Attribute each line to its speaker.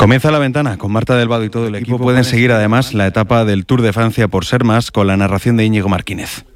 Speaker 1: Comienza La Ventana con Marta del Vado y todo el equipo. Pueden seguir además la etapa del Tour de Francia por Sermas con la narración de Íñigo Marquínez.